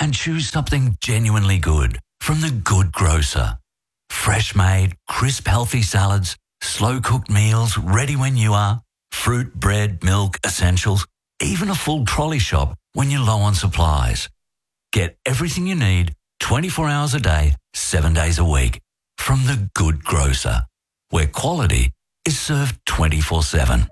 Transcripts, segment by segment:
and choose something genuinely good from The Good Grocer. Fresh made, crisp, healthy salads, slow cooked meals ready when you are, fruit, bread, milk, essentials, even a full trolley shop when you're low on supplies. Get everything you need 24 hours a day, 7 days a week from The Good Grocer, where quality is served 24/7.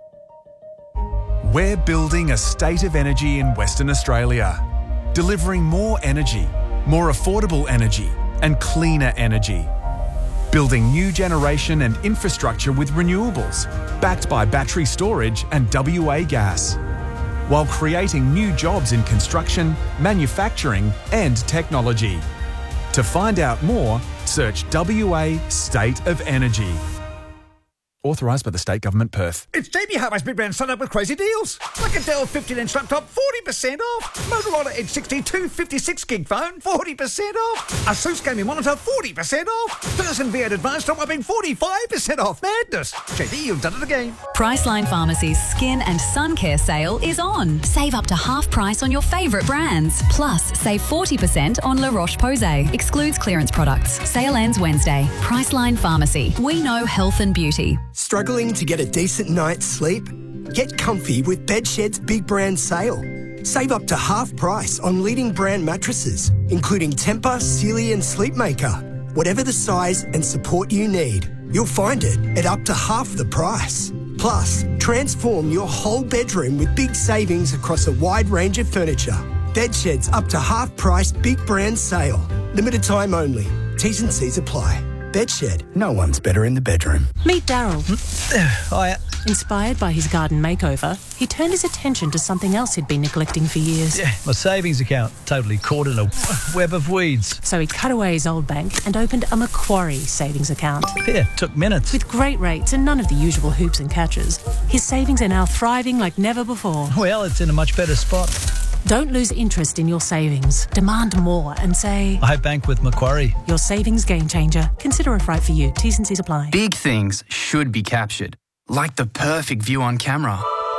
We're building a state of energy in Western Australia, delivering more energy, more affordable energy and cleaner energy. Building new generation and infrastructure with renewables, backed by battery storage and WA gas, while creating new jobs in construction, manufacturing and technology. To find out more, search WA State of Energy. Authorised by the State Government, Perth. It's JB Hi-Fi's big brand sign up with crazy deals. Like a Dell 15-inch laptop, 40% off. Motorola Edge 62 56-gig phone, 40% off. Asus gaming monitor, 40% off. Pearson V8 Advanced top wrapping, 45% off. Madness. JB, you've done it again. Priceline Pharmacy's Skin and Sun Care sale is on. Save up to half price on your favourite brands. Plus, save 40% on La Roche-Posay. Excludes clearance products. Sale ends Wednesday. Priceline Pharmacy. We know health and beauty. Struggling to get a decent night's sleep? Get comfy with Bedshed's big brand sale. Save up to half price on leading brand mattresses, including Tempur, Sealy and Sleepmaker. Whatever the size and support you need, you'll find it at up to half the price. Plus, transform your whole bedroom with big savings across a wide range of furniture. Bedshed's up to half price big brand sale. Limited time only. T's and C's apply. Bedshed. No one's better in the bedroom. Meet Daryl. Hiya. Inspired by his garden makeover, he turned his attention to something else he'd been neglecting for years. Yeah, my savings account. Totally caught in a web of weeds. So he cut away his old bank and opened a Macquarie savings account. Yeah, took minutes. With great rates and none of the usual hoops and catches, his savings are now thriving like never before. Well, it's in a much better spot. Don't lose interest in your savings. Demand more and say, I bank with Macquarie. Your savings game changer. Consider if right for you. T's and C's apply. Big things should be captured. Like the perfect view on camera.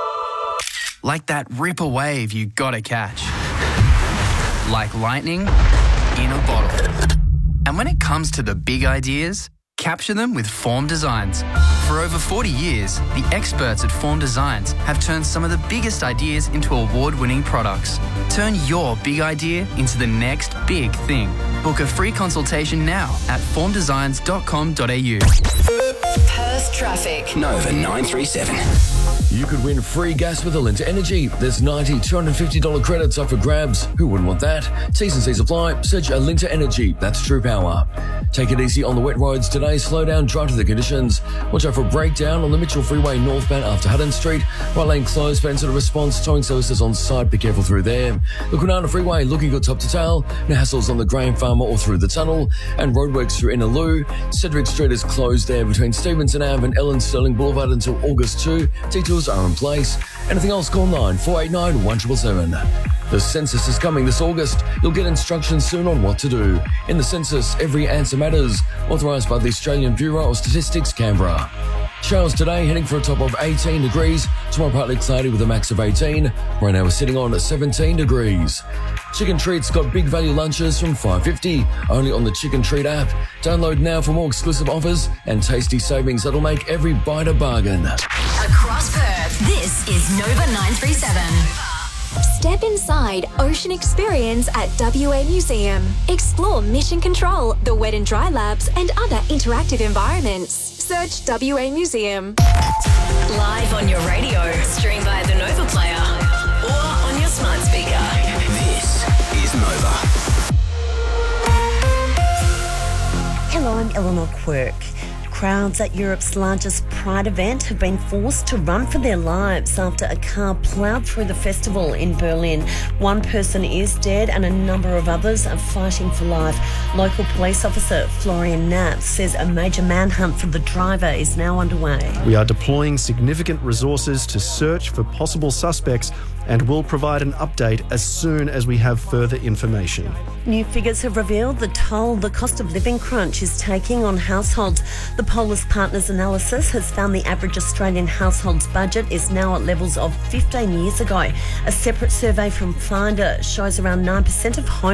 Like that ripper wave you gotta catch. Like lightning in a bottle. And when it comes to the big ideas, capture them with Form Designs. For over 40 years, the experts at Form Designs have turned some of the biggest ideas into award-winning products. Turn your big idea into the next big thing. Book a free consultation now at formdesigns.com.au. Perth traffic. Nova 937. You could win free gas with Alinta Energy. There's $90, $250 credits up for grabs. Who wouldn't want that? T's and C's apply. Search Alinta Energy. That's true power. Take it easy on the wet roads today. Slow down, dry to the conditions. Watch out for a breakdown on the Mitchell Freeway northbound after Hutton Street. Right lane closed, but instead of response, towing services on site. Be careful through there. The Kwinana Freeway looking good top to tail. No hassles on the Graham Farmer or through the tunnel. And roadworks through Innaloo. Cedric Street is closed there between Stevenson Ave and Ellen Sterling Boulevard until August 2. Detours are in place. Anything else, call 9489 1777. The census is coming this August. You'll get instructions soon on what to do. In the census, every answer matters. Authorised by the Australian Bureau of Statistics, Canberra. Showers today, heading for a top of 18 degrees. Tomorrow partly cloudy with a max of 18. Right now we're sitting on 17 degrees. Chicken Treats got big value lunches from $5.50 only on the Chicken Treat app. Download now for more exclusive offers and tasty savings that'll make every bite a bargain. Across Perth, this is Nova 937. Step inside Ocean Experience at WA Museum. Explore Mission Control, the Wet and Dry Labs and other interactive environments. Search WA Museum. Live on your radio, stream via the Nova Player or on your smart speaker. This is Nova. Hello, I'm Eleanor Quirk. Crowds at Europe's largest Pride event have been forced to run for their lives after a car ploughed through the festival in Berlin. One person is dead and a number of others are fighting for life. Local police officer Florian Knapp says a major manhunt for the driver is now underway. We are deploying significant resources to search for possible suspects and will provide an update as soon as we have further information. New figures have revealed the toll the cost of living crunch is taking on households. The Polis Partners analysis has found the average Australian household's budget is now at levels of 15 years ago. A separate survey from Finder shows around 9% of home